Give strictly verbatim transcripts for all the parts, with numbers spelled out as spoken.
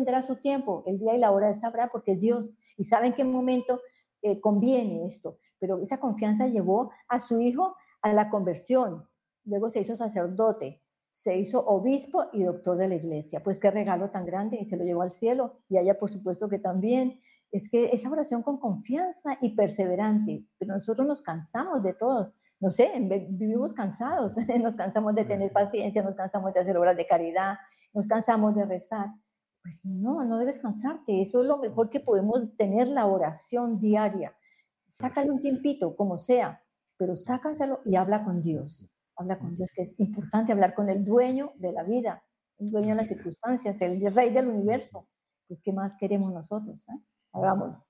tendrá su tiempo, el día y la hora Él sabrá, porque es Dios, y sabe en qué momento eh, conviene esto. Pero esa confianza llevó a su hijo a la conversión, luego se hizo sacerdote, se hizo obispo y doctor de la iglesia. Pues qué regalo tan grande, y se lo llevó al cielo, y a ella por supuesto que también. Es que esa oración con confianza y perseverante, pero nosotros nos cansamos de todo, no sé, vivimos cansados, nos cansamos de tener paciencia, nos cansamos de hacer obras de caridad, nos cansamos de rezar. Pues no, no debes cansarte, eso es lo mejor que podemos tener, la oración diaria. Sácale un tiempito, como sea, pero sácaselo y habla con Dios. Habla con Dios, que es importante hablar con el dueño de la vida, el dueño de las circunstancias, el rey del universo. Pues, ¿qué más queremos nosotros? ¿Eh? Hagámoslo.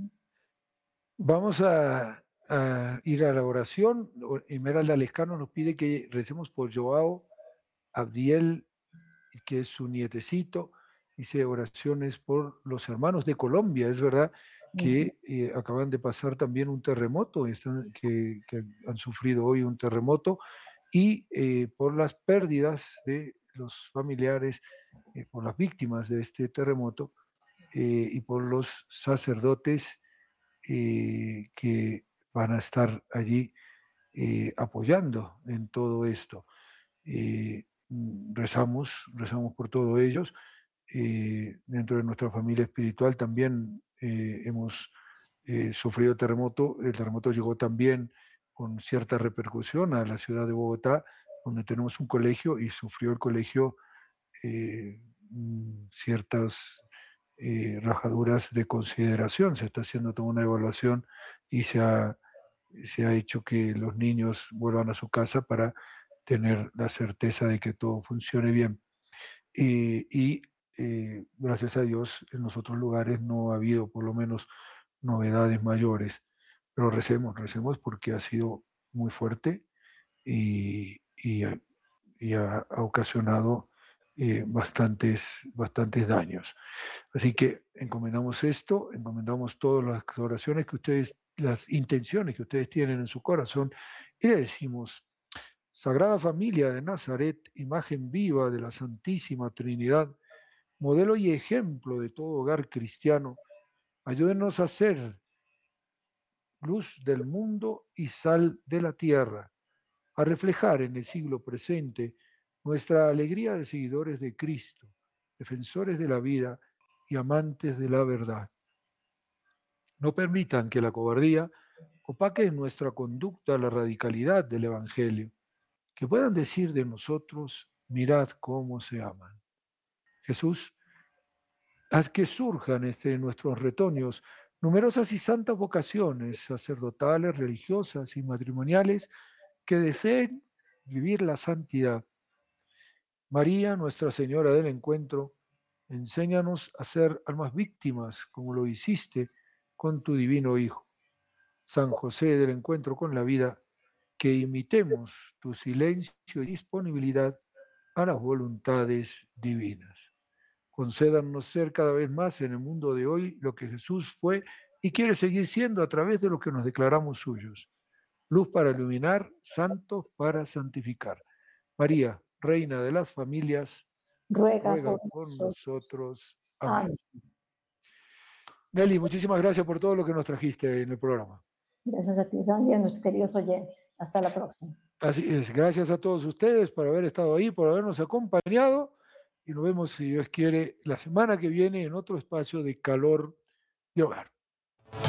Vamos a, a ir a la oración. Esmeralda Lescano nos pide que recemos por Joao Abdiel, que es su nietecito. Dice oraciones por los hermanos de Colombia. Es verdad que eh, acaban de pasar también un terremoto, están, que, que han sufrido hoy un terremoto, y eh, por las pérdidas de los familiares, eh, por las víctimas de este terremoto, eh, y por los sacerdotes eh, que van a estar allí eh, apoyando en todo esto. Eh, rezamos, rezamos por todos ellos. Eh, dentro de nuestra familia espiritual también eh, hemos eh, sufrido terremoto. El terremoto llegó también con cierta repercusión a la ciudad de Bogotá, donde tenemos un colegio y sufrió el colegio eh, ciertas eh, rajaduras de consideración. Se está haciendo toda una evaluación y se ha, se ha hecho que los niños vuelvan a su casa para tener la certeza de que todo funcione bien. Eh, y eh, gracias a Dios en los otros lugares no ha habido por lo menos novedades mayores, pero recemos, recemos porque ha sido muy fuerte y, y, y ha, ha, ocasionado eh, bastantes, bastantes daños. Así que encomendamos esto, encomendamos todas las oraciones que ustedes, las intenciones que ustedes tienen en su corazón, y le decimos: Sagrada Familia de Nazaret, imagen viva de la Santísima Trinidad, modelo y ejemplo de todo hogar cristiano, ayúdenos a ser luz del mundo y sal de la tierra, a reflejar en el siglo presente nuestra alegría de seguidores de Cristo, defensores de la vida y amantes de la verdad. No permitan que la cobardía opaque en nuestra conducta la radicalidad del Evangelio, que puedan decir de nosotros: mirad cómo se aman. Jesús, haz que surjan entre nuestros retoños numerosas y santas vocaciones sacerdotales, religiosas y matrimoniales que deseen vivir la santidad. María, Nuestra Señora del Encuentro, enséñanos a ser almas víctimas como lo hiciste con tu divino Hijo. San José del Encuentro con la vida, que imitemos tu silencio y disponibilidad a las voluntades divinas. Concédanos ser cada vez más en el mundo de hoy lo que Jesús fue y quiere seguir siendo a través de lo que nos declaramos suyos. Luz para iluminar, santos para santificar. María, Reina de las familias, Ruega ruega por por nosotros. nosotros. Amén. Amén. Nelly, muchísimas gracias por todo lo que nos trajiste en el programa. Gracias a ti, Randy, y a nuestros queridos oyentes. Hasta la próxima. Así es, gracias a todos ustedes por haber estado ahí, por habernos acompañado, y nos vemos, si Dios quiere, la semana que viene en otro espacio de Calor de Hogar.